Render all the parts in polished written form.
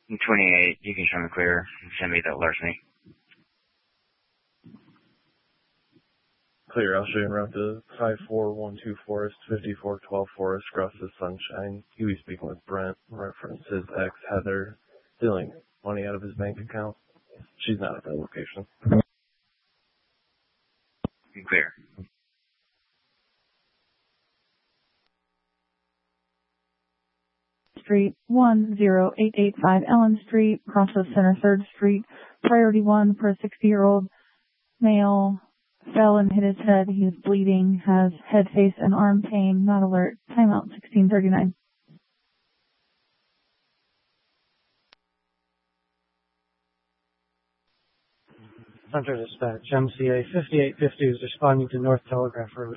I'm 28. You can show me clear and send me that larceny. Clear, I'll show you en route to 5412 Forest, 5412 Forest, across the Sunshine. He was speaking with Brent, reference his ex, Heather, stealing money out of his bank account. She's not at that location. Clear. Street, 10885 Ellen Street, across the Center 3rd Street. Priority 1 for a 60-year-old male. Fell and hit his head. He is bleeding, has head, face, and arm pain. Not alert. Timeout 1639. Center Dispatch, MCA 5850 is responding to North Telegraph Road.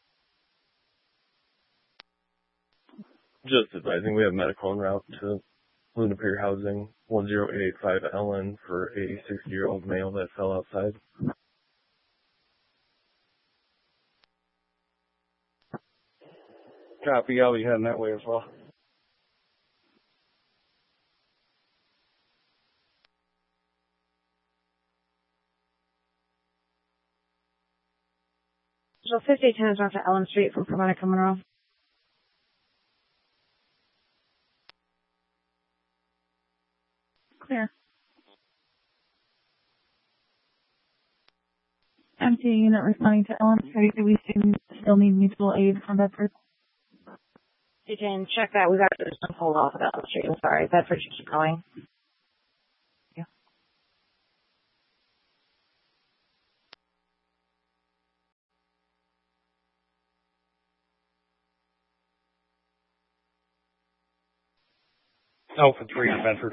Just advising, we have medical en route to Luna Pier Housing, 10885 Ellen, for a 60-year-old male that fell outside. Copy, I'll be heading that way as well. So 5810 is off to Ellen Street from Veronica Monroe. Clear. MTA unit responding to Ellen Street. Do we still need mutual aid from Bedford? You can check that. We've actually just been pulled off of Ellen Street. I'm sorry. Bedford should keep going. Yeah. Alpha 3 to Bedford.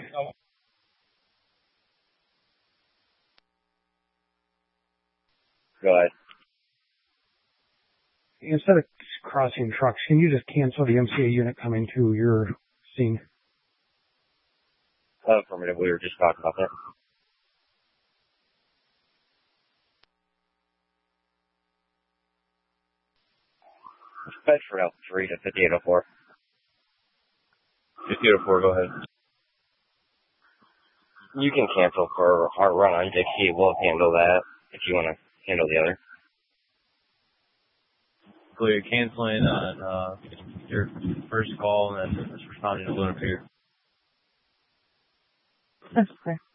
Go ahead. Instead of crossing trucks, can you just cancel the MCA unit coming to your scene? Affirmative. We were just talking about that. Bedford Alpha 3 to 5804. 5804, go ahead. You can cancel for our run on Dixie. We'll handle that if you want to handle the other. Clear, canceling on your first call and then just responding to Luna Pier. That's clear.